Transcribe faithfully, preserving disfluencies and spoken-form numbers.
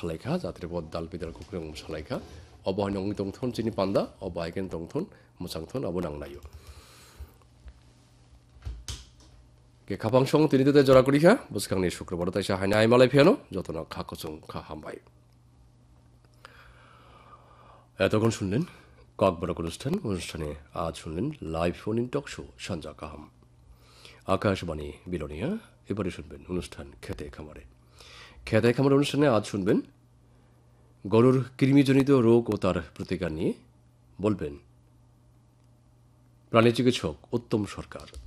সালাইখা জাতির পদ দাল পিদার কুকুর সালাইখা অবহাই নং দংথন চিনি পান্দা অবহাইকেন দংথন মোসাংথন অব নাংনাयो কে খাপাং সং তিনি তো জরা করিখা বুসখাংনি শুক্রবার তাই সাহাইনা আইমালাই ফিয়ানো যতনা খাকচং খা হামবাই এতক্ষণ শুনলেন ককবরক অনুষ্ঠান অনুষ্ঠানে আজ শুনলেন live phone in talk show সঞ্জা কাহাম Akashvani Belonia এবারে শুনবেন অনুষ্ঠান খেতে খামারে খেতে খামারে অনুষ্ঠানে আজ শুনবেন গরুর কৃমিজনিত রোগ ও তার প্রতিকার নিয়ে বলবেন প্রাণী চিকিৎসক উত্তম সরকার।